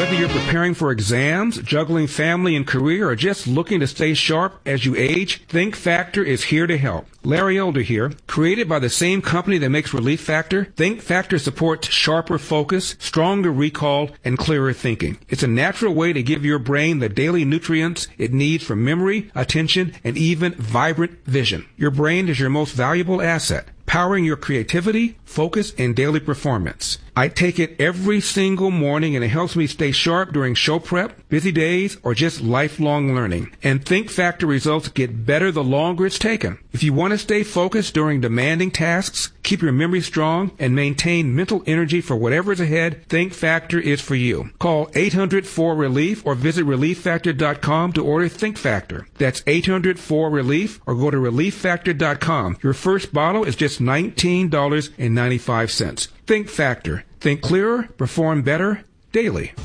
Whether you're preparing for exams, juggling family and career, or just looking to stay sharp as you age, Think Factor is here to help. Larry Elder here. Created by the same company that makes Relief Factor, Think Factor supports sharper focus, stronger recall, and clearer thinking. It's a natural way to give your brain the daily nutrients it needs for memory, attention, and even vibrant vision. Your brain is your most valuable asset, powering your creativity, focus, and daily performance. I take it every single morning, and it helps me stay sharp during show prep, busy days, or just lifelong learning. And Think Factor results get better the longer it's taken. If you want to stay focused during demanding tasks, keep your memory strong, and maintain mental energy for whatever's ahead, Think Factor is for you. Call 800-4RELIEF or visit ReliefFactor.com to order Think Factor. That's 800-4RELIEF or go to ReliefFactor.com. Your first bottle is just $19.95. Think Factor. Think clearer, perform better, daily.